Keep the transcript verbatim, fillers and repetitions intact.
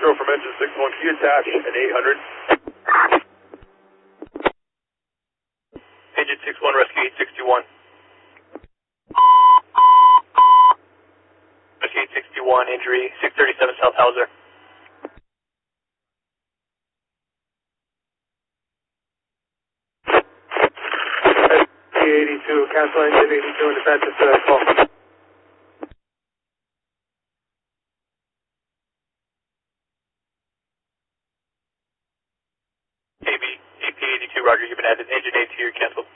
Metro from engine six one, key attach at eight hundred. Engine six one, rescue eight sixty-one. Rescue eight sixty-one, injury six thirty-seven South Hauser. eighty-two, cancel engine eighty-two and attach it to that call. A B, A P eighty-two, roger, you've been added. Engine eighty-two, you're canceled.